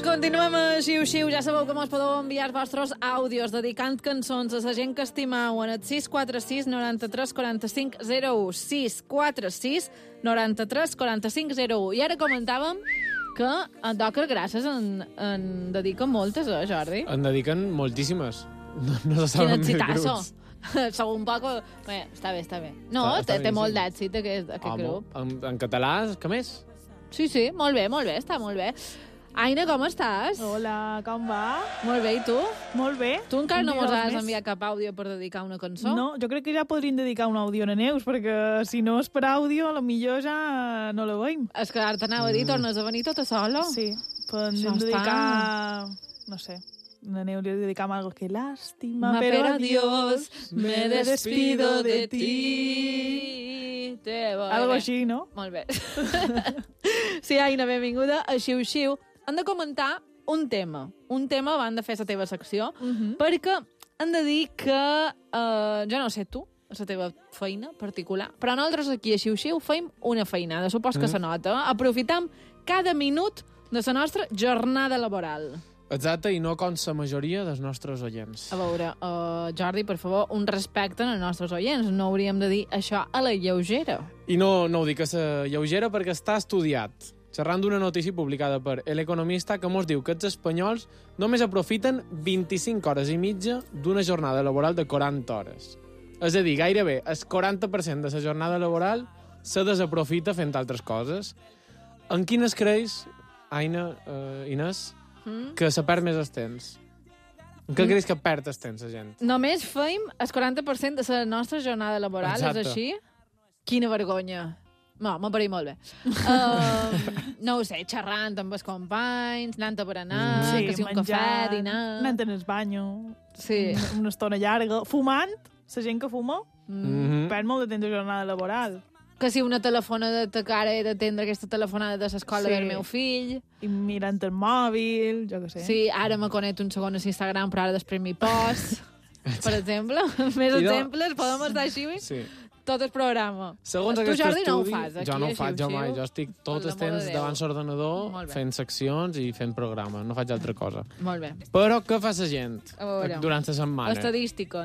Continuem a Xiu-Xiu. Ja sabeu que mos podeu enviar els vostres àudios dedicant cançons a la gent que estimau en el 646 93 45 01. 646 93 45 01. I ara comentàvem que en Docker Grasses en dediquen moltes, Jordi? En dediquen moltíssimes. No se saben Quin més exitazo. grups. Segur un poc... Bé, està bé. No, Està té bé, molt sí. d'èxit aquest grup. En català, què més? Sí, molt bé, està molt bé. Aina, com estàs? Hola, com va? Molt bé, i tu? Molt bé. Tu encara no Un mos dia has més. enviat cap àudio per dedicar una cançó? No, jo crec que ja podríem dedicar un àudio a Neus, perquè si no és per àudio, a lo millor ja no la veiem. És que ara t'anava a dir, tornes a venir tota sola. Sí, podem Això dedicar... No sé, a Neus li dedicam algo que lástima, Ma, pero adiós, me despido de ti. ti. Algo així, no? Molt bé. Sí, Aina, benvinguda a Xiu-Xiu. Hem de comentar un tema abans de fer la teva secció, perquè hem de dir que, jo no sé tu, la teva feina particular, però nosaltres aquí a Xiu-Xiu feim una feinada, supos que se nota. Aprofitam cada minut de la nostra jornada laboral. Exacte, i no com la majoria dels nostres oients. A veure, Jordi, per favor, un respecte als nostres oients. No hauríem de dir això a la lleugera. I no ho dic a la lleugera perquè està estudiat. Xerrant d'una notícia publicada per El Economista que mos diu que els espanyols només aprofiten 25 hores i mitja d'una jornada laboral de 40 hores. És a dir, gairebé el 40% de la jornada laboral se desaprofita fent altres coses. En quines creus, Aina, Inés, que se perd més el temps? En què creus que perd el temps, la gent? Només feim el 40% de la nostra jornada laboral, Exacte. és així? Quina vergonya. No, m'ha parit molt bé. No ho sé, xerrant amb els companys, anant a berenar, que si un cafè, dinar... Anant en el banyo, Sí. una estona llarga, fumant, la gent que fuma, perd molt de temps de jornada laboral. Que si una telefonada de cara he d'atendre aquesta telefonada de l'escola Sí. del meu fill. I mirant el mòbil, jo què sé. Sí, ara me connecto un segon a Instagram, però ara després m'hi post. Per exemple, més I no- exemples, podem estar així Sí. tot el programa. Segons Tu, aquest Jordi, estudi... no ho fas, aquí, jo no ho així, faig, jo així. mai. Jo estic tot Per el temps l'amor de Déu. davant l'ordenador Molt bé. fent seccions i fent programes. No faig altra cosa. Molt bé. Però què fa la gent A veure. durant la setmana? Estadística.